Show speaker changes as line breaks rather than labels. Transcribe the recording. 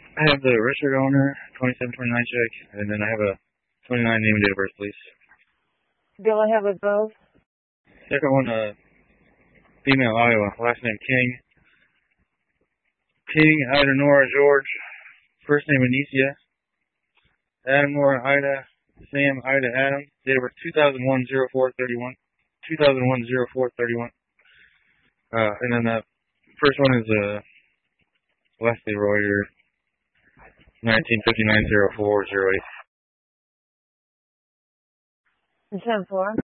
I have the registered owner, 2729 check, and then I have a 29 name and date of birth, please.
Do I have it both?
Second one, female, Iowa. Last name, King. King, Ida, Nora, George. First name, Anicia. Adam, Nora, Ida. Sam, Ida, Adam. Date of birth, 2001-04-31. 2001-04-31. And then the first one is Leslie Royer, 1959-04-08.
And 10-4.